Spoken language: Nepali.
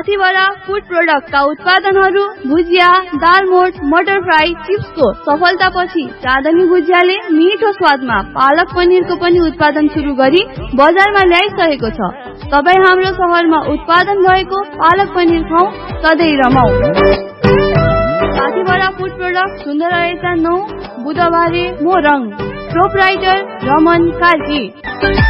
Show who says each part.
Speaker 1: साथीभरा फूड प्रोडक्टका उत्पादनहरू भुजिया, दालमोट, मटर फ्राई, चिप्सको सफलतापछि चाँदनी भुजियाले मिठो स्वादमा पालक पनिरको पनि उत्पादन सुरु गरी बजारमा ल्याइसकेको छ। तपाईँ हाम्रो शहरमा उत्पादन भएको पालक पनिर खाऊ, सधैँ रमाऊ। साथीभरा फूड प्रोडक्ट सुन्दर रहेछ 9 बुधबारे मोरङ। प्रोपराइटर रमन कार्की।